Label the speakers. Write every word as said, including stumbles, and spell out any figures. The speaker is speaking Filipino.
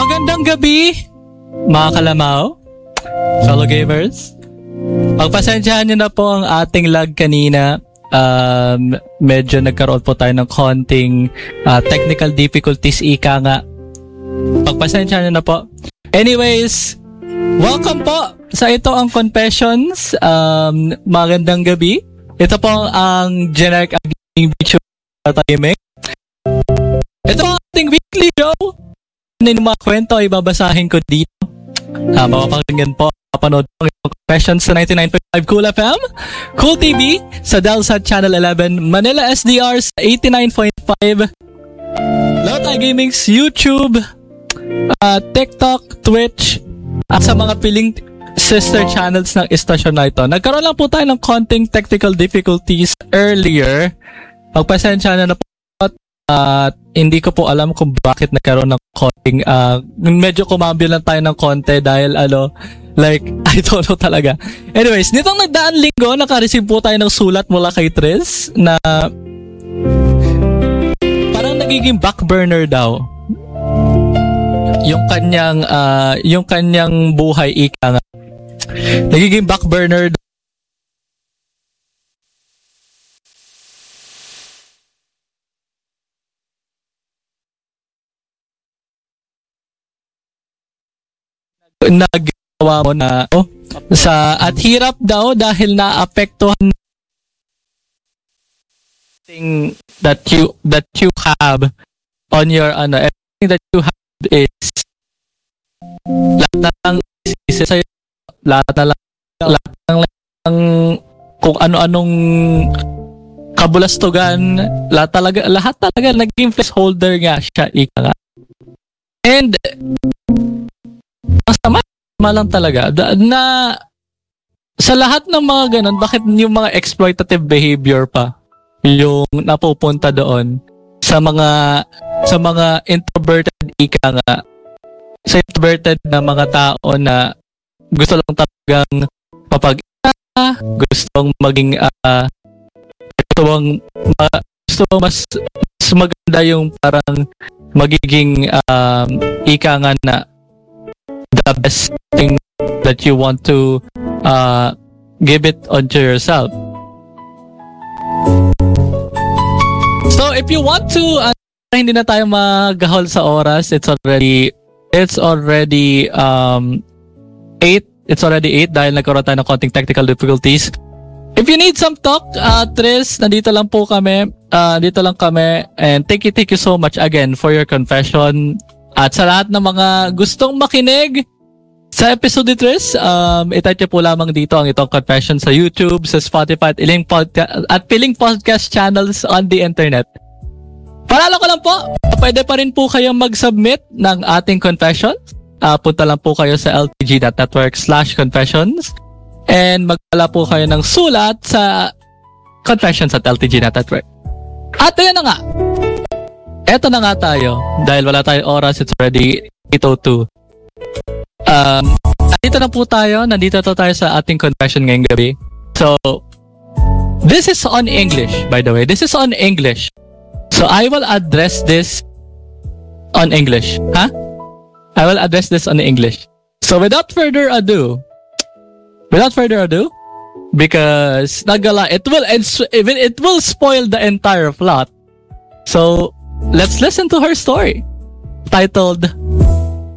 Speaker 1: Magandang gabi, mga kalamaw, fellow gamers. Pagpasensyahan nyo na po ang ating lag kanina. Um, medyo nagkaroon po tayo ng konting uh, technical difficulties, ika nga. Pagpasensyahan nyo na po. Anyways, welcome po sa ito ang Confessions. Um, magandang gabi. Ito po ang generic gaming video timing. Ito ang ating weekly show. Ano yung mga kwento ay babasahin ko dito. Uh, mapapakinggan po, mapanood po ang Confessions sa ninety-nine point five Cool F M, Cool T V, sa Delsat Channel eleven, Manila S D R sa eighty-nine point five, Lota Gaming's YouTube, uh, TikTok, Twitch, at sa mga piling sister channels ng istasyon na ito. Nagkaroon lang po tayo ng konting technical difficulties earlier. Pagpasensya na na po at uh, hindi ko po alam kung bakit nagkaroon ng konting uh, medyo kumambyo lang tayo ng konti dahil ano, like, I don't know talaga. Anyways, nitong nagdaan linggo, naka-receive po tayo ng sulat mula kay Tris na parang nagiging back burner daw yung kanyang uh, yung kanyang buhay, ika nga. Nagiging back burner nagawa mo na oh, sa at hirap daw dahil naapektuhan thing that you that you have on your ano, everything that you have is lahat na lang isa sa'yo, lahat na lang lahat na lang kung ano-anong kabulastugan, lahat talaga lahat talaga naging placeholder nga siya, ika nga. And masama lang talaga na sa lahat ng mga ganun, bakit yung mga exploitative behavior pa yung napupunta doon sa mga sa mga introverted, ika nga, sa introverted na mga tao na gusto lang talagang mapag-isa, gustong maging uh, gustong ma- gusto mas, mas maganda yung parang magiging um, ika nga na the best thing that you want to uh, give it onto yourself. So if you want to uh, hindi na tayo maghahol sa oras, it's already it's already um eight it's already eight dahil nagkaroon tayo ng konting technical difficulties. If you need some talk, uh, Tris, nandito lang po kami. Uh, dito lang kami. And thank you, thank you so much again for your confession. At sa lahat ng mga gustong makinig sa episode ni Tris, um, itype po lamang dito ang itong confession sa YouTube, sa Spotify, at piling podcast, at piling podcast channels on the internet. Paalala ko lang po, pwede pa rin po kayong mag-submit ng ating confession. Uh, punta lang po kayo sa ltg.network slash confessions and magdala po kayo ng sulat sa confessions at ltg.network. At ayun na nga. Eto na nga tayo. Dahil wala tayong oras, it's already eight oh two. Um, nandito na po tayo. Nandito to tayo sa ating confession ngayong gabi. So, this is on English, by the way. This is on English. So, I will address this on English. Huh? I will address this on English. So, without further ado, without further ado, because nagala, it will even it will spoil the entire plot. So, let's listen to her story, titled